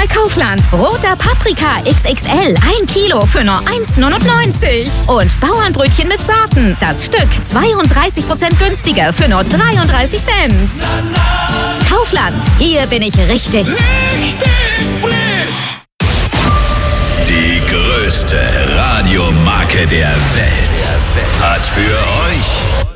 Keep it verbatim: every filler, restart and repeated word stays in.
bei Kaufland. Roter Paprika X X L, ein Kilo für nur eins neunundneunzig. Und Bauernbrötchen mit Sorten, das Stück zweiunddreißig Prozent günstiger für nur dreiunddreißig Cent. Kaufland, hier bin ich richtig. Richtig frisch! Die größte Radiomarke der Welt hat für euch